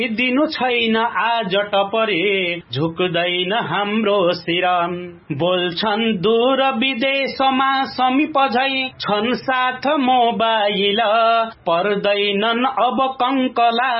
दिनु छैन आज टपरे झुक्दैन हाम्रो शिर बोल्छन् दूर विदेशमा समीप झै छन् साथ मोबाइल पर्दैनन् अब कङ्कला